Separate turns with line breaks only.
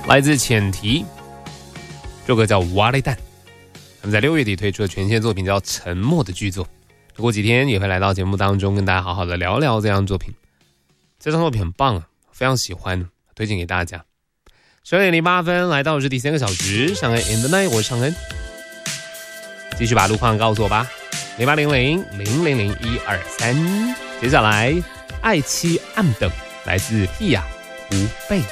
来自浅提，这首歌叫《瓦雷蛋》，他们在6月底推出的全新作品叫《沉默的剧作》，过几天也会来到节目当中跟大家好好的聊聊这张作品。这张作品很棒啊，非常喜欢，推荐给大家。12:08来到的是第3个小时，尚恩 in the night， 我是尚恩，继续把路况告诉我吧，0800-000-123。接下来爱妻暗等，来自屁呀无备。